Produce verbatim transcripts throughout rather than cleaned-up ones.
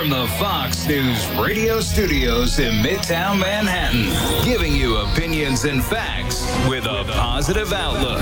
from the Fox News radio studios in Midtown Manhattan, giving you opinions and facts with a positive outlook.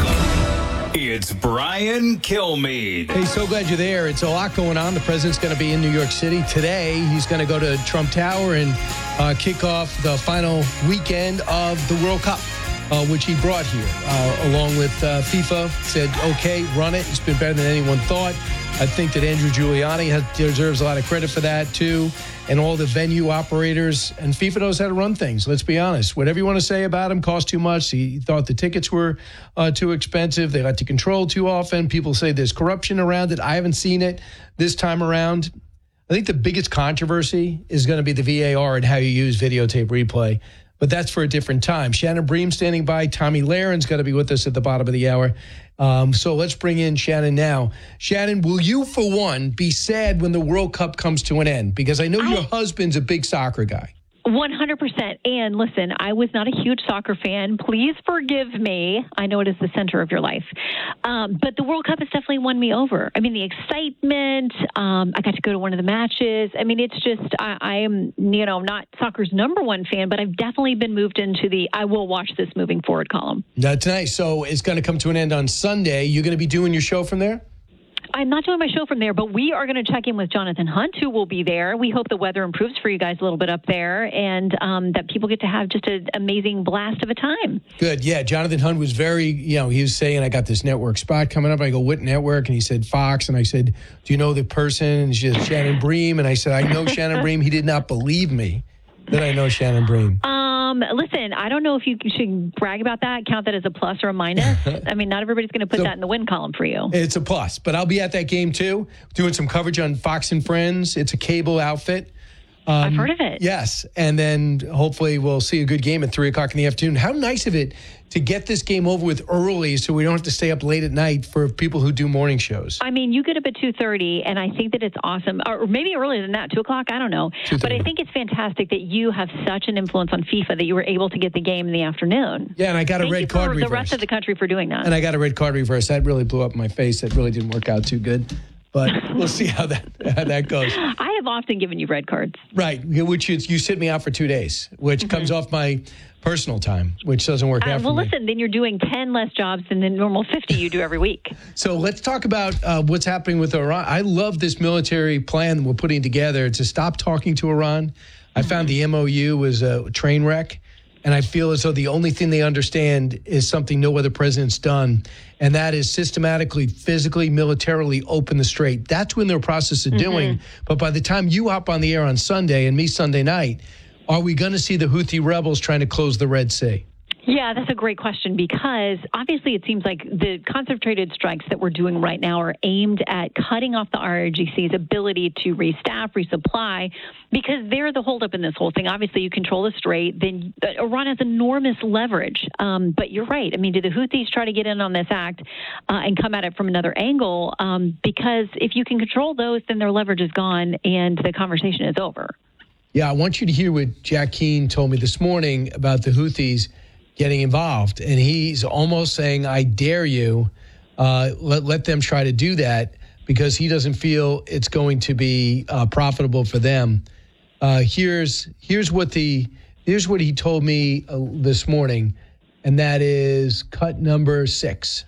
It's Brian Kilmeade. Hey, so glad you're there. It's a lot going on. The president's going to be in New York City today. He's going to go to Trump Tower and uh, kick off the final weekend of the World Cup, uh, which he brought here, uh, along with uh, FIFA. Said, okay, run it. It's been better than anyone thought. I think that Andrew Giuliani has, deserves a lot of credit for that, too, and all the venue operators. And FIFA knows how to run things, let's be honest. Whatever you want to say about him, cost too much. He thought the tickets were uh, too expensive. They like to control too often. People say there's corruption around it. I haven't seen it this time around. I think the biggest controversy is going to be the V A R and how you use videotape replay. But that's for a different time. Shannon Bream standing by. Tommy Lahiran's going to be with us at the bottom of the hour. Um, so let's bring in Shannon now. Shannon, will you, for one, be sad when the World Cup comes to an end? Because I know I, your husband's a big soccer guy. one hundred percent. And listen, I was not a huge soccer fan. Please forgive me. I know it is the center of your life. Um, but the World Cup has definitely won me over. I mean, the excitement. Um, I got to go to one of the matches. I mean, it's just, I, I am, you know, not soccer's number one fan, but I've definitely been moved into the I will watch this moving forward column. That's nice. So it's going to come to an end on Sunday. You're going to be doing your show from there? I'm not doing my show from there, but we are going to check in with Jonathan Hunt, who will be there. We hope the weather improves for you guys a little bit up there, and um, that people get to have just an amazing blast of a time. Good. Yeah, Jonathan Hunt was very, you know, he was saying, I got this network spot coming up. I go, what network? And he said, Fox. And I said, do you know the person? And she said, Shannon Bream. And I said, I know Shannon Bream. He did not believe me that I know Shannon Bream. Um, listen, I don't know if you should brag about that, count that as a plus or a minus. I mean, not everybody's going to put so, that in the win column for you. It's a plus, but I'll be at that game too, doing some coverage on Fox and Friends. It's a cable outfit. Um, I've heard of it. Yes, and then hopefully we'll see a good game at three o'clock in the afternoon. How nice of it to get this game over with early so we don't have to stay up late at night for people who do morning shows. I mean, you get up at two thirty, and I think that it's awesome. Or maybe earlier than that, two o'clock, I don't know. But I think it's fantastic that you have such an influence on FIFA that you were able to get the game in the afternoon. Yeah, and I got Thank a red you card for reversed. the rest of the country for doing that. And I got a red card reverse. That really blew up in my face. That really didn't work out too good. But we'll see how that how that goes. I have often given you red cards. Right, which is you sit me out for two days, which mm-hmm. comes off my personal time, which doesn't work uh, out for well, me. Well, listen, then you're doing ten less jobs than the normal fifty you do every week. So let's talk about uh, what's happening with Iran. I love this military plan we're putting together to stop talking to Iran. I mm-hmm. found the M O U was a train wreck. And I feel as though the only thing they understand is something no other president's done, and that is systematically, physically, militarily open the strait. That's what they're in the process of doing. Mm-hmm. But by the time you hop on the air on Sunday and me Sunday night, are we going to see the Houthi rebels trying to close the Red Sea? Yeah, that's a great question, because obviously it seems like the concentrated strikes that we're doing right now are aimed at cutting off the R G C's ability to restaff, resupply, because they're the holdup in this whole thing. Obviously, you control the strait, then Iran has enormous leverage. Um, but you're right. I mean, do the Houthis try to get in on this act uh, and come at it from another angle? Um, because if you can control those, then their leverage is gone and the conversation is over. Yeah, I want you to hear what Jack Keane told me this morning about the Houthis getting involved. And he's almost saying, I dare you, uh, let, let them try to do that, because he doesn't feel it's going to be uh, profitable for them. Uh, here's here's what the here's what he told me uh, this morning, and that is cut number six.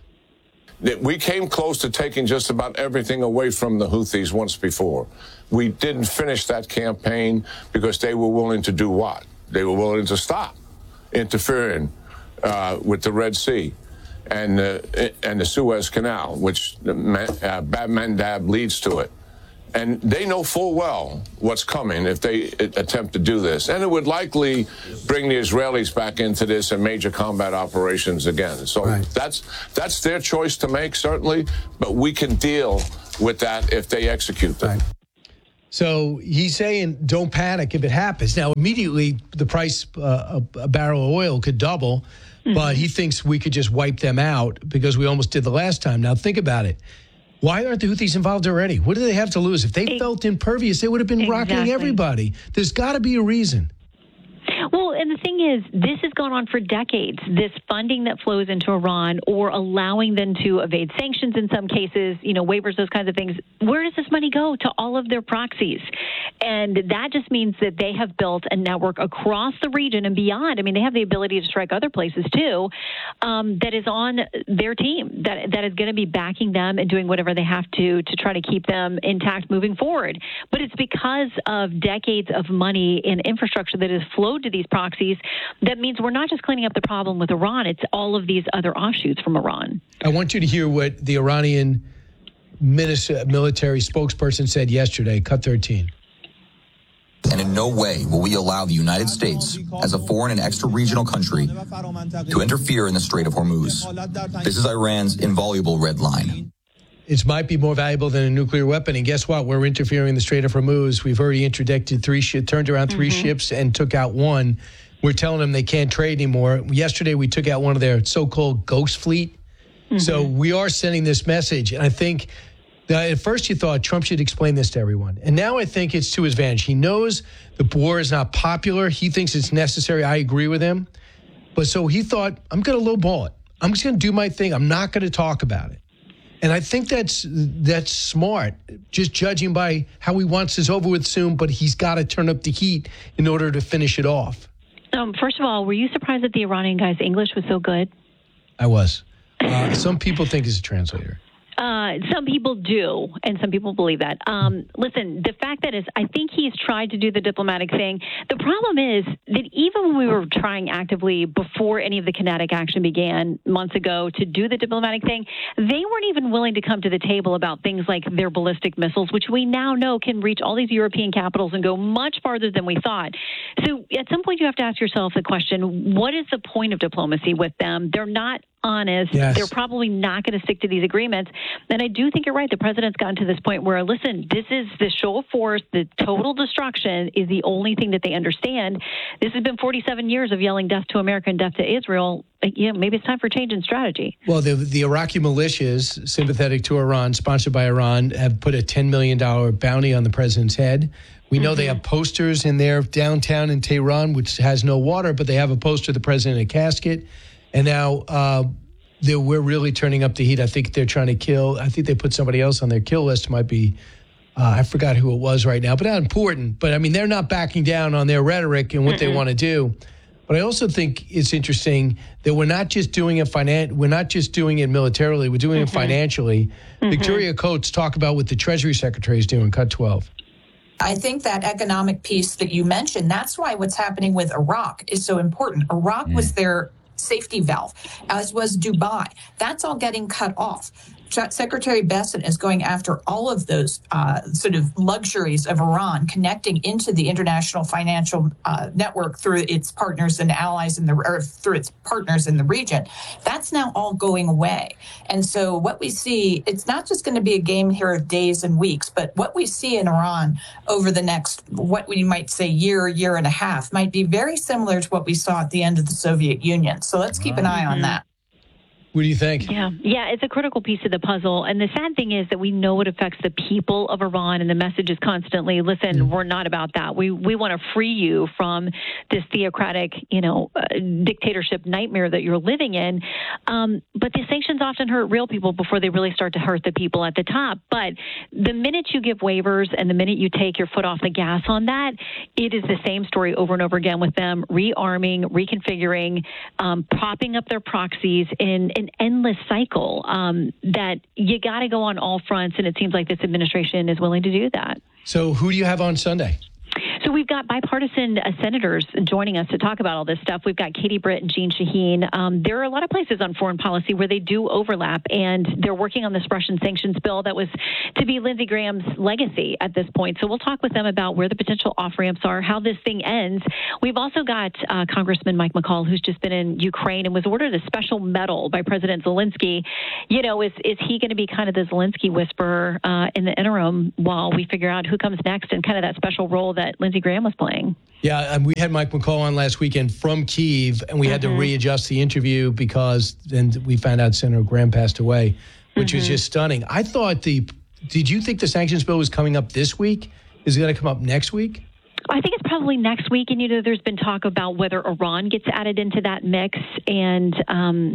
We came close to taking just about everything away from the Houthis once before. We didn't finish that campaign because they were willing to do what? They were willing to stop interfering uh, with the Red Sea and, uh, and the Suez Canal, which uh, Bab Mandab leads to it. And they know full well what's coming if they attempt to do this. And it would likely bring the Israelis back into this and major combat operations again. So right. that's that's their choice to make, certainly, but we can deal with that if they execute them. Right. So he's saying don't panic if it happens. Now, immediately, the price uh, a, a barrel of oil could double, mm-hmm. but he thinks we could just wipe them out because we almost did the last time. Now, think about it. Why aren't the Houthis involved already? What do they have to lose? If they it, felt impervious, they would have been exactly. rocketing everybody. There's got to be a reason. Well, and the thing is, this has gone on for decades, this funding that flows into Iran or allowing them to evade sanctions in some cases, you know, waivers, those kinds of things. Where does this money go? To all of their proxies. And that just means that they have built a network across the region and beyond. I mean, they have the ability to strike other places, too, um, that is on their team, that that is going to be backing them and doing whatever they have to to try to keep them intact moving forward. But it's because of decades of money and infrastructure that has flowed to these proxies that means we're not just cleaning up the problem with Iran, it's all of these other offshoots from Iran. I want you to hear what the Iranian minister, military spokesperson said yesterday, cut thirteen. And in no way will we allow the United States, as a foreign and extra-regional country, to interfere in the Strait of Hormuz. This is Iran's inviolable red line. It might be more valuable than a nuclear weapon. And guess what? We're interfering in the Strait of Hormuz. We've already interdicted three sh- turned around three mm-hmm. ships and took out one. We're telling them they can't trade anymore. Yesterday, we took out one of their so-called ghost fleet. Mm-hmm. So we are sending this message. And I think that at first you thought Trump should explain this to everyone. And now I think it's to his advantage. He knows the war is not popular. He thinks it's necessary. I agree with him. But so he thought, I'm going to lowball it. I'm just going to do my thing. I'm not going to talk about it. And I think that's that's smart, just judging by how he wants this over with soon, but he's got to turn up the heat in order to finish it off. Um, first of all, were you surprised that the Iranian guy's English was so good? I was. Uh, some people think he's a translator. Uh, some people do, and some people believe that. Um, listen, the fact that is, I think he's tried to do the diplomatic thing. The problem is that even when we were trying actively before any of the kinetic action began months ago to do the diplomatic thing, they weren't even willing to come to the table about things like their ballistic missiles, which we now know can reach all these European capitals and go much farther than we thought. So at some point you have to ask yourself the question, what is the point of diplomacy with them? They're not honest. Yes. They're probably not going to stick to these agreements. And I do think you're right. The president's gotten to this point where, listen, this is the show of force. The total destruction is the only thing that they understand. This has been forty-seven years of yelling death to America and death to Israel. Yeah, maybe it's time for change in strategy. Well, the, the Iraqi militias, sympathetic to Iran, sponsored by Iran, have put a ten million dollars bounty on the president's head. We know mm-hmm. they have posters in their downtown in Tehran, which has no water, but they have a poster of the president in a casket. And now uh, we're really turning up the heat. I think they're trying to kill. I think they put somebody else on their kill list. Might be, uh, I forgot who it was right now, but not important. But I mean, they're not backing down on their rhetoric and what Mm-mm. they want to do. But I also think it's interesting that we're not just doing it finan- We're not just doing it militarily. We're doing mm-hmm. it financially. Mm-hmm. Victoria Coates talk about what the Treasury Secretary is doing. Cut twelve. I think that economic piece that you mentioned, that's why what's happening with Iraq is so important. Iraq mm. was their safety valve, as was Dubai. That's all getting cut off. Secretary Bessent is going after all of those uh, sort of luxuries of Iran, connecting into the international financial uh, network through its partners and allies in the, or through its partners in the region. That's now all going away. And so what we see, it's not just going to be a game here of days and weeks, but what we see in Iran over the next, what we might say year, year and a half, might be very similar to what we saw at the end of the Soviet Union. So let's keep an eye on that. What do you think? Yeah, yeah, it's a critical piece of the puzzle. And the sad thing is that we know it affects the people of Iran, and the message is constantly, listen, mm. we're not about that. We we want to free you from this theocratic, you know, uh, dictatorship nightmare that you're living in. Um, but the sanctions often hurt real people before they really start to hurt the people at the top. But the minute you give waivers and the minute you take your foot off the gas on that, it is the same story over and over again with them rearming, reconfiguring, um, propping up their proxies in an endless cycle um, that you got to go on all fronts, and it seems like this administration is willing to do that. So who do you have on Sunday? So we've got bipartisan uh, senators joining us to talk about all this stuff. We've got Katie Britt and Jeanne Shaheen. Um, there are a lot of places on foreign policy where they do overlap, and they're working on this Russian sanctions bill that was to be Lindsey Graham's legacy at this point. So we'll talk with them about where the potential off-ramps are, how this thing ends. We've also got uh, Congressman Mike McCaul, who's just been in Ukraine and was awarded a special medal by President Zelensky. You know, is, is he going to be kind of the Zelensky whisperer uh, in the interim while we figure out who comes next and kind of that special role that Lindsey Graham was playing? Yeah, and we had Mike McCaul on last weekend from Kyiv, and we mm-hmm. had to readjust the interview because then we found out Senator Graham passed away, which mm-hmm. was just stunning. I thought the, did you think the sanctions bill was coming up this week? Is it going to come up next week? I think it's probably next week, and you know, there's been talk about whether Iran gets added into that mix, and um,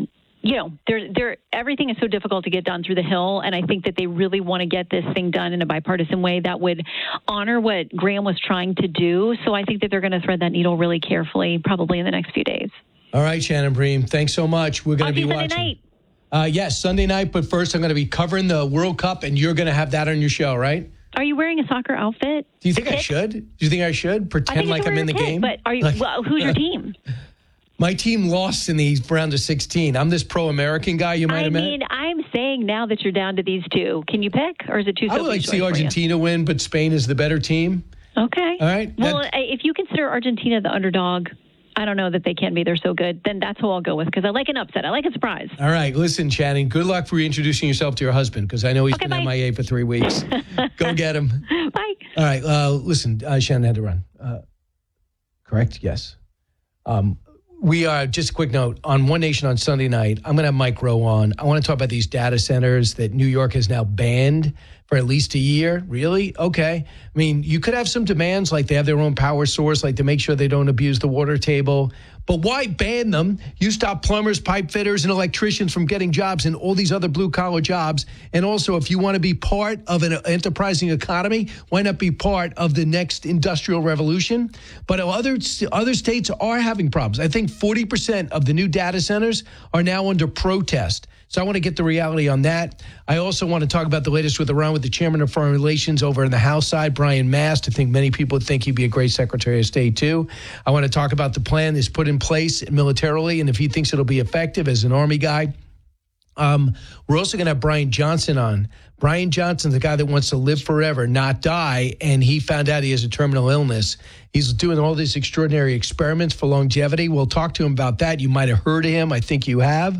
you know, they're, they're, everything is so difficult to get done through the Hill, and I think that they really want to get this thing done in a bipartisan way that would honor what Graham was trying to do. So I think that they're going to thread that needle really carefully, probably in the next few days. All right, Shannon Bream, thanks so much. We're going to be Sunday watching. Night. Uh, yes, Sunday night, but first I'm going to be covering the World Cup, and you're going to have that on your show, right? Are you wearing a soccer outfit? Do you think I should? Do you think I should pretend I think like I'm in the kid, game? But are you? Like, well, who's your team? My team lost in the round of sixteen. I'm this pro-American guy you might I have met. mean, I'm saying now that you're down to these two, can you pick, or is it too? I would like to see Argentina win, but Spain is the better team. Okay. All right. Well, that, if you consider Argentina the underdog, I don't know that they can be. They're so good. Then that's who I'll go with because I like an upset. I like a surprise. All right. Listen, Channing, good luck for reintroducing yourself to your husband because I know he's okay, been bye. M I A for three weeks. Go get him. Bye. All right. Uh, listen, uh, Shannon had to run. Uh, correct? Yes. Um, we are, just a quick note, on One Nation on Sunday night, I'm going to have Mike Rowe on. I want to talk about these data centers that New York has now banned for at least a year. Really? Okay. I mean, you could have some demands like they have their own power source, like to make sure they don't abuse the water table. But why ban them? You stop plumbers, pipe fitters, and electricians from getting jobs and all these other blue-collar jobs. And also, if you want to be part of an enterprising economy, why not be part of the next industrial revolution? But other, other states are having problems. I think forty percent of the new data centers are now under protest. So I want to get the reality on that. I also want to talk about the latest with Iran with the chairman of foreign relations over in the House side, Brian Mast. I think many people think he'd be a great Secretary of State, too. I want to talk about the plan that's put in place militarily and if he thinks it'll be effective as an Army guy. Um, we're also going to have Brian Johnson on. Brian Johnson's the guy that wants to live forever, not die, and he found out he has a terminal illness. He's doing all these extraordinary experiments for longevity. We'll talk to him about that. You might have heard of him. I think you have.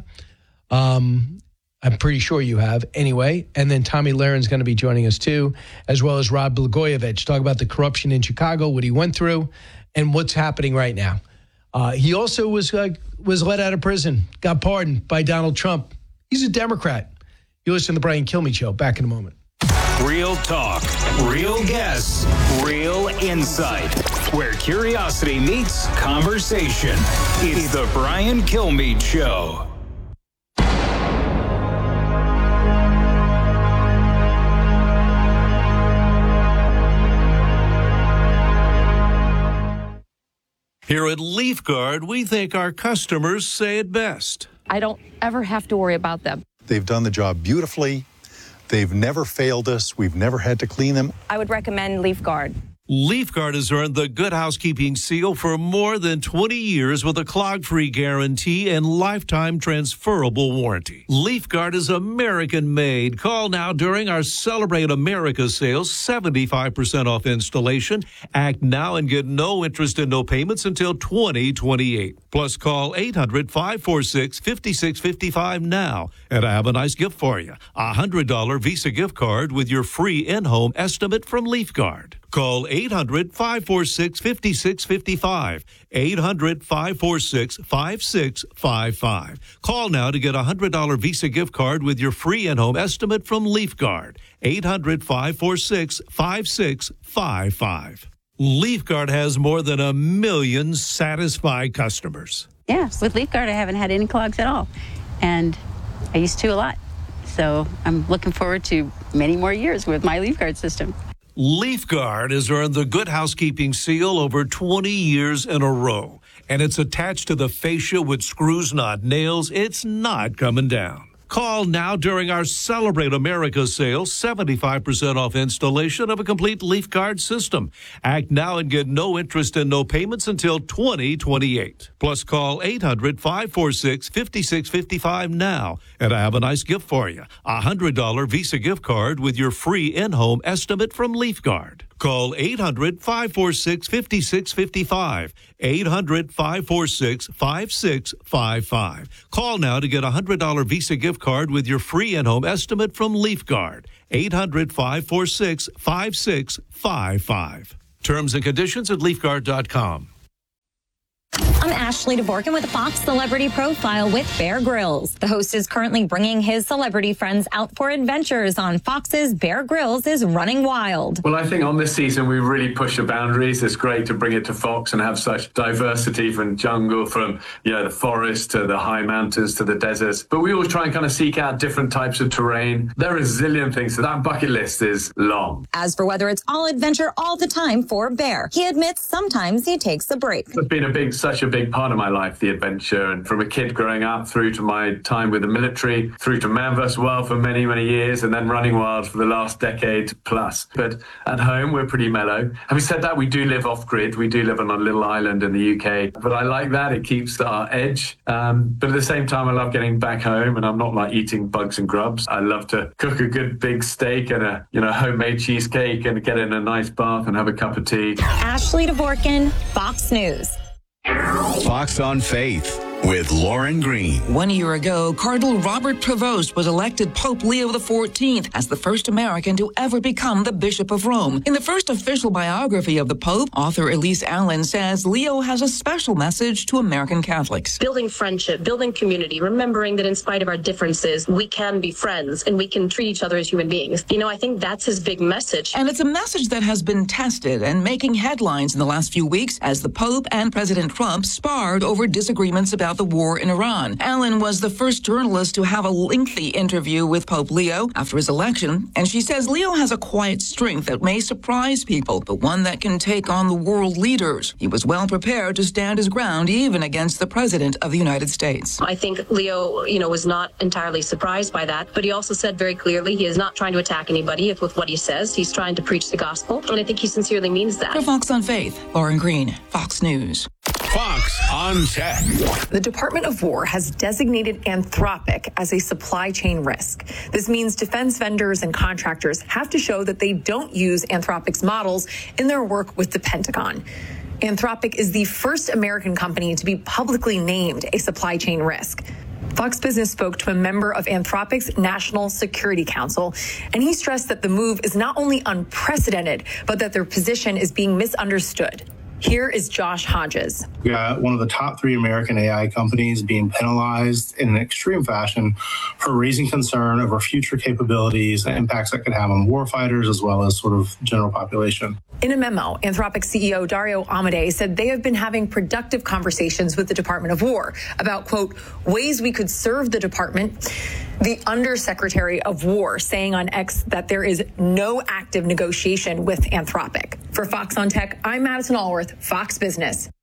Um, I'm pretty sure you have. Anyway, and then Tommy Laren's going to be joining us too, as well as Rod Blagojevich, talk about the corruption in Chicago, what he went through, and what's happening right now. Uh, he also was uh, was let out of prison, got pardoned by Donald Trump. He's a Democrat. You listen to the Brian Kilmeade Show. Back in a moment. Real talk, real guests, real insight. Where curiosity meets conversation. It's the Brian Kilmeade Show. Here at LeafGuard, we think our customers say it best. I don't ever have to worry about them. They've done the job beautifully. They've never failed us. We've never had to clean them. I would recommend LeafGuard. LeafGuard has earned the Good Housekeeping seal for more than twenty years with a clog-free guarantee and lifetime transferable warranty. LeafGuard is American-made. Call now during our Celebrate America sales, seventy-five percent off installation. Act now and get no interest and no payments until twenty twenty-eight. Plus, call eight hundred, five four six, five six five five now. And I have a nice gift for you, a one hundred dollars Visa gift card with your free in-home estimate from LeafGuard. Call eight hundred, five four six, five six five five. eight hundred, five four six, five six five five. Call now to get a one hundred dollars Visa gift card with your free in-home estimate from LeafGuard. eight hundred, five four six, five six five five. LeafGuard has more than a million satisfied customers. Yeah, with LeafGuard, I haven't had any clogs at all. And I used to a lot. So I'm looking forward to many more years with my LeafGuard system. LeafGuard has earned the Good Housekeeping seal over twenty years in a row, and it's attached to the fascia with screws, not nails. It's not coming down. Call now during our Celebrate America sale, seventy-five percent off installation of a complete LeafGuard system. Act now and get no interest and no payments until twenty twenty-eight. Plus, call eight hundred, five four six, five six five five now. And I have a nice gift for you, a one hundred dollars Visa gift card with your free in-home estimate from LeafGuard. Call eight hundred, five four six, five six five five. eight hundred, five four six, five six five five. Call now to get a one hundred dollars Visa gift card with your free in-home estimate from LeafGuard. eight hundred, five four six, five six five five. Terms and conditions at leafguard dot com. I'm Ashley DeVorkin with a Fox Celebrity Profile with Bear Grylls. The host is currently bringing his celebrity friends out for adventures on Fox's Bear Grylls is Running Wild. Well, I think on this season we really push the boundaries. It's great to bring it to Fox and have such diversity from jungle, from you know the forest to the high mountains to the deserts. But we always try and kind of seek out different types of terrain. There are a zillion things, so that bucket list is long. As for whether it's all adventure all the time for Bear, he admits sometimes he takes a break. It's been a big, such a big part of my life, the adventure, and from a kid growing up through to my time with the military, through to Man versus. Wild for many, many years, and then Running Wild for the last decade plus. But at home, we're pretty mellow. Having said that, we do live off-grid. We do live on a little island in the U K, but I like that. It keeps our edge. Um, but at the same time, I love getting back home, and I'm not like eating bugs and grubs. I love to cook a good big steak and a you know homemade cheesecake and get in a nice bath and have a cup of tea. Ashley DeVorkin, Fox News. Fox on Faith with Lauren Green. One year ago, Cardinal Robert Prevost was elected Pope Leo the fourteenth as the first American to ever become the Bishop of Rome. In the first official biography of the Pope, author Elise Allen says Leo has a special message to American Catholics. Building friendship, building community, remembering that in spite of our differences, we can be friends and we can treat each other as human beings. You know, I think that's his big message. And it's a message that has been tested and making headlines in the last few weeks as the Pope and President Trump sparred over disagreements about the war in Iran. Allen was the first journalist to have a lengthy interview with Pope Leo after his election, and she says Leo has a quiet strength that may surprise people, but one that can take on the world leaders. He was well prepared to stand his ground even against the President of the United States. I think Leo, you know, was not entirely surprised by that, but he also said very clearly he is not trying to attack anybody with what he says. He's trying to preach the gospel, and I think he sincerely means that. For Fox on Faith, Lauren Green, Fox News. Fox on Tech. The Department of War has designated Anthropic as a supply chain risk. This means defense vendors and contractors have to show that they don't use Anthropic's models in their work with the Pentagon. Anthropic is the first American company to be publicly named a supply chain risk. Fox Business spoke to a member of Anthropic's National Security Council, and he stressed that the move is not only unprecedented, but that their position is being misunderstood. Here is Josh Hodges. We got one of the top three American A I companies being penalized in an extreme fashion for raising concern over future capabilities and impacts that could have on warfighters as well as sort of general population. In a memo, Anthropic C E O Dario Amodei said they have been having productive conversations with the Department of War about, quote, ways we could serve the department. The Undersecretary of War saying on X that there is no active negotiation with Anthropic. For Fox on Tech, I'm Madison Allworth, Fox Business.